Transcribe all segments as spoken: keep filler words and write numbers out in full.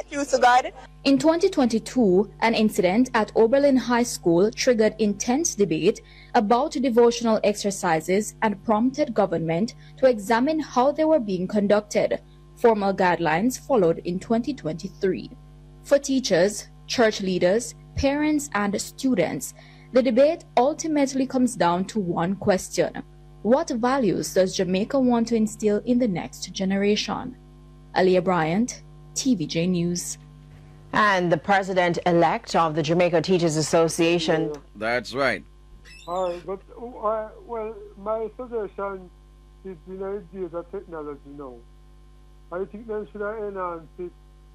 Choose to God. In twenty twenty-two, an incident at Oberlin High School triggered intense debate about devotional exercises and prompted government to examine how they were being conducted. Formal guidelines followed in twenty twenty-three. For teachers, church leaders, parents, and students, the debate ultimately comes down to one question: what values does Jamaica want to instill in the next generation? Aliyah Bryant, T V J News. And the president-elect of the Jamaica Teachers Association. That's right. All right, but, uh, well, my suggestion is in the days of technology now. I think they should have enhanced it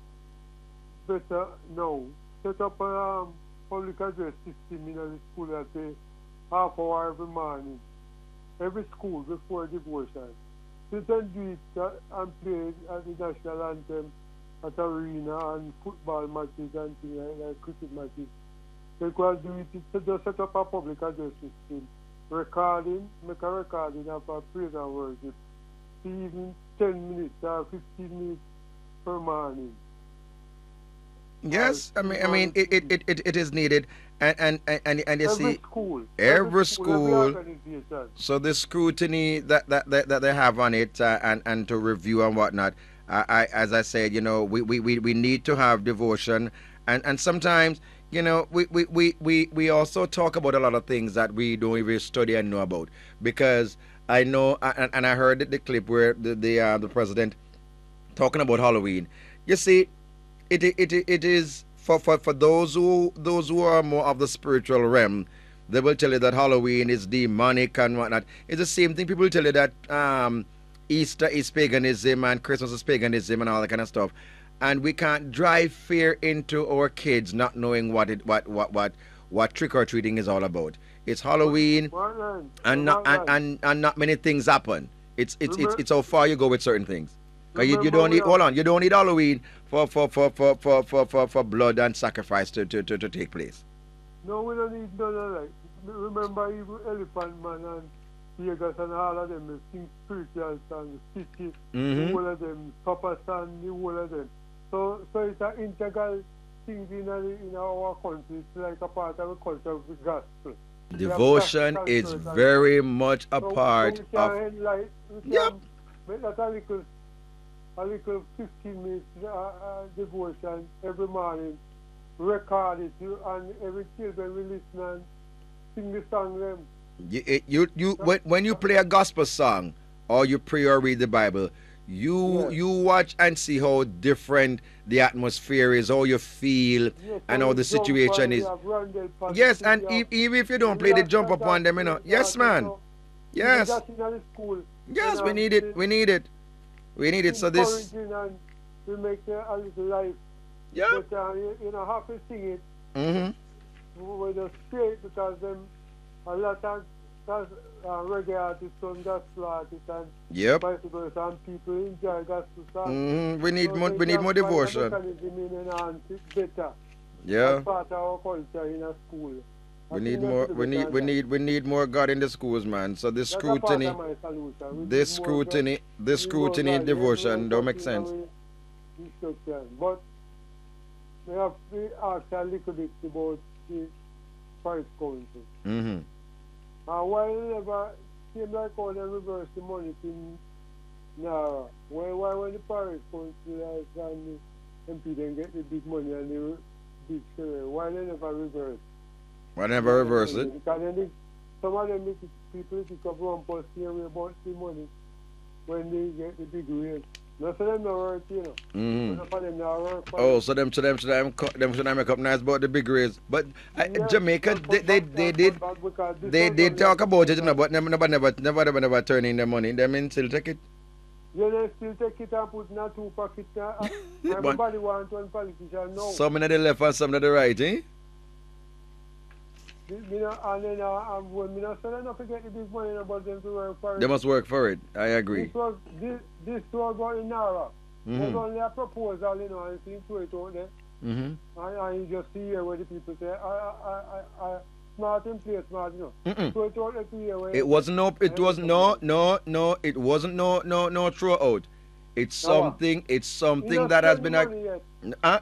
better now. Set up a um, public address system in the school at a half hour every morning. Every school before devotion. They can do it uh, and play at the national anthem at arena and football matches and things like, like cricket matches. They can do it, it just set up a public address system. Recording, make a recording of a praise and worship. Even ten minutes or fifteen minutes per morning. Yes, I mean, I mean, it it, it, it is needed, and and and, and you every see, school, every, every school, school every so the scrutiny that that, that, that they have on it, uh, and and to review and whatnot. I, I as I said, you know, we, we, we, we need to have devotion, and and sometimes, you know, we, we, we, we, we also talk about a lot of things that we don't even study and know about, because I know, and, and I heard the clip where the the, uh, the president talking about Halloween. You see. It, it, it is for, for, for those who those who are more of the spiritual realm. They will tell you that Halloween is demonic and whatnot. It's the same thing. People will tell you that um, Easter is paganism and Christmas is paganism and all that kind of stuff. And we can't drive fear into our kids not knowing what it what what what, what trick or treating is all about. It's Halloween, and not and, and, and not many things happen. It's it's it's it's how far you go with certain things. Cause you, you don't need hold on, you don't need Halloween for for for for for for, for, for blood and sacrifice to, to, to, to take place. No, we don't need none of that. Remember even Elephant Man and Vegas and all of them, the sing spiritual songs, City, mm-hmm. all of them, Papa San, all of them. So so it's an integral thing in our, in our country. It's like a part of the culture of the gospel. Devotion is very much a so, part so of like, yep. Make that a little a little fifteen minutes uh, uh, devotion every morning, record it, you, and every children will listen and sing the song them. You, it, you, you, when, when you play a gospel song or you pray or read the Bible, you yes. you watch and see how different the atmosphere is, how you feel, yes, and how the situation is. Yes, and e even if you don't play the jump up on them, you know. Yes, man. Yes. Yes, we need it. We need it. We need it. So this. And we make a little life. Yeah. But uh, you, you know, have to sing it. Mm-hmm. With a straight, because them a lot of uh, reggae artists and gospel artists and yep. vice versa, and people enjoy gospel songs. Mm-hmm. We need so more. We need more devotion. Better. Yeah. As part of our culture in a school. We need more. We need. We need. We need more God in the schools, man. So this scrutiny, this scrutiny, this scrutiny and devotion don't make sense. But we have to ask a little bit about the Parish Council. Mm-hmm. And why never seem like how they reverse the money in Nara? Why, why when the Parish Council and the M P then get the big money and the big share? Why they never reverse? Why never reverse it? Because then some of them people pick up one post here about the money when they get the big raise. None of them no work, you know. Mm-hmm. None of them no work. Oh, so them, so them, so them, them should make up nice about the big raise. But uh, yeah, Jamaica, they, they, they did, they did talk about it, you know, but never, never, never, never, never, never turn in the money. They mean still take it. Yeah, they still take it and put in a two pockets. Uh, everybody wants one politician now. Some in the left and some in the right, eh? You know, and then uh, and when me not say not forget the big money about them to work for it. They must work for it. I agree. This was this this was going in Nara. Mm-hmm. There's only a proposal, you know, and see to it out there. Mm-hmm. And, and you just see here where the people say, I I I I smart in place, smart, you know. Mm-mm. So it out there to hear where it wasn't no. It was no no no. It wasn't no no no throw out. It's something. It's something that has been. A, uh,